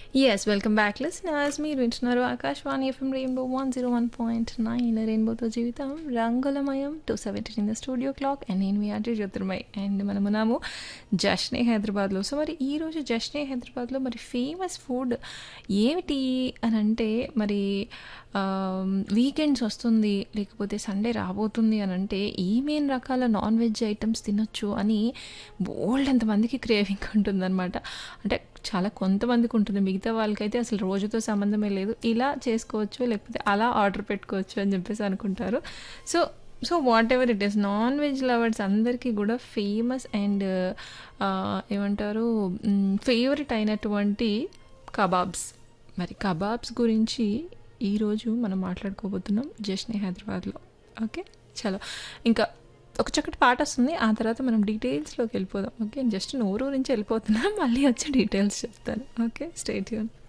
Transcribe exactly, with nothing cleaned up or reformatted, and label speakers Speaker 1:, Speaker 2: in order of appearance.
Speaker 1: Yes, welcome back, listeners. మీరు వింటున్నారు Akashvani FM rainbow one zero one point nine రెయిన్బోతో జీవితం రంగులమయం two seventeen in the studio clock and నేను మీ ఆర్జే జ్యోతిర్మయ్ అండ్ మనమున్నాము జష్నే హైదరాబాద్లో. సో మరి ఈరోజు జష్నే హైదరాబాద్లో మరి ఫేమస్ ఫుడ్ ఏమిటి అని అంటే మరి వీకెండ్స్ వస్తుంది లేకపోతే సండే రాబోతుంది అని అంటే ఏమేం రకాల నాన్ వెజ్ ఐటమ్స్ తినొచ్చు అని బోల్డ్ ఎంతమందికి క్రేవింగ్ ఉంటుందన్నమాట. అంటే చాలా కొంతమందికి ఉంటుంది, మిగతా వాళ్ళకైతే అసలు రోజుతో సంబంధమే లేదు, ఇలా చేసుకోవచ్చు లేకపోతే అలా ఆర్డర్ పెట్టుకోవచ్చు అని చెప్పేసి అనుకుంటారు. So so what ever it is, non veg lovers అందరికీ కూడా ఫేమస్ అండ్ ఏమంటారు ఫేవరెట్ అయినటువంటి కబాబ్స్. మరి కబాబ్స్ గురించి ఈరోజు మనం మాట్లాడుకోబోతున్నాం జష్నే హైదరాబాద్లో. ఓకే, చలో ఇంకా ఒక చక్కటి పాట వస్తుంది, ఆ తర్వాత మనం డీటెయిల్స్లోకి వెళ్ళిపోదాం. ఓకే, జస్ట్ నోరు నుంచి వెళ్ళిపోతున్నా, మళ్ళీ వచ్చి డీటెయిల్స్ చెప్తాను. Okay, stay tune.